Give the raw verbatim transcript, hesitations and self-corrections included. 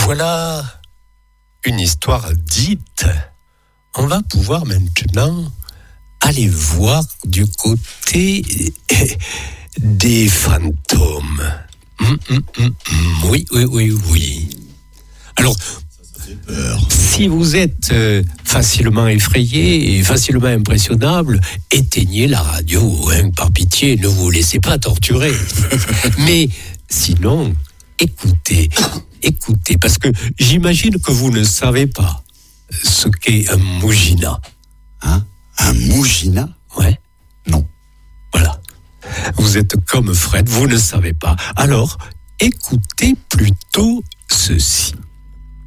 Voilà une histoire dite. On va pouvoir maintenant aller voir du côté des fantômes. Hum, hum, hum, hum. Oui, oui, oui, oui. Alors, si vous êtes euh, facilement effrayé et facilement impressionnable, éteignez la radio, hein, par pitié, ne vous laissez pas torturer. Mais sinon, écoutez, écoutez, parce que j'imagine que vous ne savez pas ce qu'est un mougina. Hein? Un mougina? Ouais. Non. Voilà. Vous êtes comme Fred, vous ne savez pas. Alors, écoutez plutôt ceci.